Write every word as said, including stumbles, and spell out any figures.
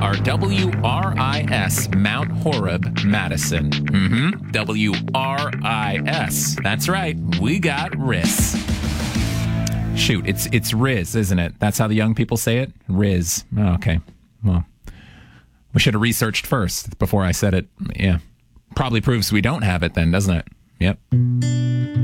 are W R I S, Mount Horeb, Madison. Mm-hmm. W R I S. That's right. We got Riz. Shoot, it's it's Riz, isn't it? That's how the young people say it? Riz. Oh, okay. Well, we should have researched first before I said it. Yeah. Probably proves we don't have it then, doesn't it? Yep.